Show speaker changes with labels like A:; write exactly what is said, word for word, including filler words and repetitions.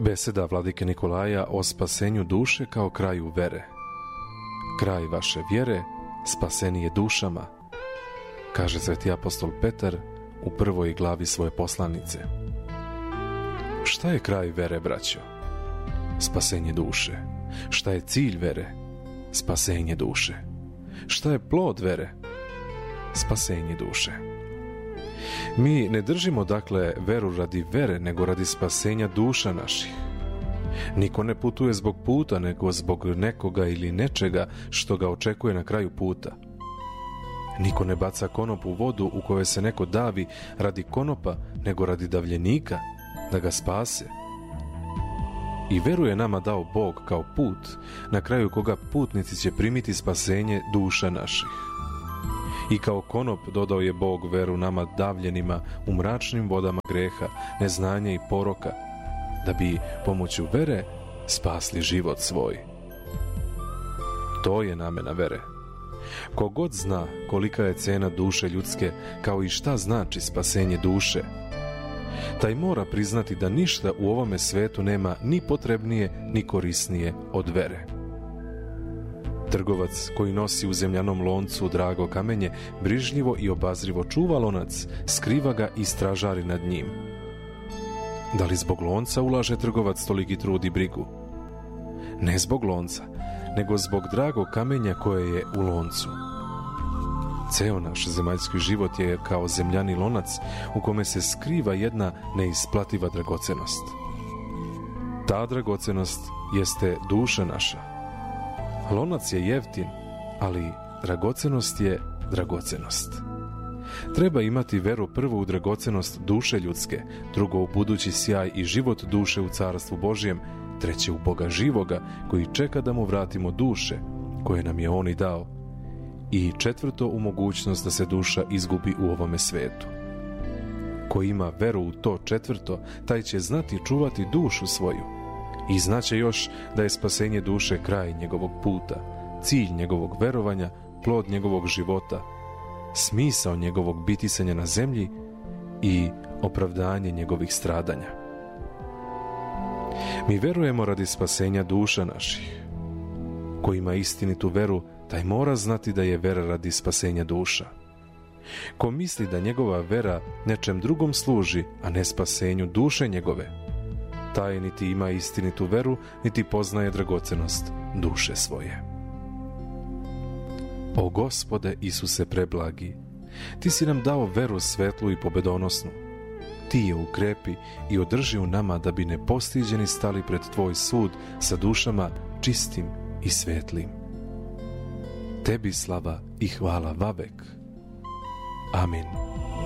A: Beseda vladike Nikolaja o spasenju duše kao kraju vere. Kraj vaše vjere spaseni je dušama, kaže sveti apostol Petar u prvoj glavi svoje poslanice. Šta je kraj vere, braćo? Spasenje duše. Šta je cilj vere? Spasenje duše. Šta je plod vere? Spasenje duše. Mi ne držimo dakle veru radi vere, nego radi spasenja duša naših. Niko ne putuje zbog puta, nego zbog nekoga ili nečega što ga očekuje na kraju puta. Niko ne baca konop u vodu u kojoj se neko davi radi konopa, nego radi davljenika, da ga spase. I veru je nama dao Bog kao put, na kraju koga putnici će primiti spasenje duša naših. I kao konop dodao je Bog veru nama davljenima u mračnim vodama greha, neznanja i poroka, da bi pomoću vere spasli život svoj. To je namena vere. Kogod zna kolika je cena duše ljudske, kao i šta znači spasenje duše, taj mora priznati da ništa u ovome svetu nema ni potrebnije ni korisnije od vere. Trgovac koji nosi u zemljanom loncu drago kamenje brižljivo i obazrivo čuva lonac, skriva ga i stražari nad njim. Da li zbog lonca ulaže trgovac toliki trud i brigu? Ne zbog lonca, nego zbog dragog kamenja koje je u loncu. Ceo naš zemaljski život je kao zemljani lonac u kome se skriva jedna neisplativa dragocenost. Ta dragocenost jeste duša naša. Lonac je jeftin, ali dragocenost je dragocenost. Treba imati veru prvo u dragocenost duše ljudske, drugo u budući sjaj i život duše u carstvu Božjem, treće u Boga živoga koji čeka da mu vratimo duše koje nam je On i dao, i četvrto u mogućnost da se duša izgubi u ovome svetu. Ko ima veru u to četvrto, taj će znati čuvati dušu svoju i znaće još da je spasenje duše kraj njegovog puta, cilj njegovog verovanja, plod njegovog života, smisao njegovog bitisanja na zemlji i opravdanje njegovih stradanja. Mi verujemo radi spasenja duša naših. Ko ima istinitu veru, taj mora znati da je vera radi spasenja duša. Ko misli da njegova vera nečem drugom služi, a ne spasenju duše njegove, taj niti ima istinitu veru, niti poznaje dragocenost duše svoje. O Gospode Isuse preblagi, Ti si nam dao veru svetlu i pobedonosnu. Ti je ukrepi i održi u nama da bi nepostiđeni stali pred Tvoj sud sa dušama čistim i svetlim. Tebi slava i hvala vavek. Amin.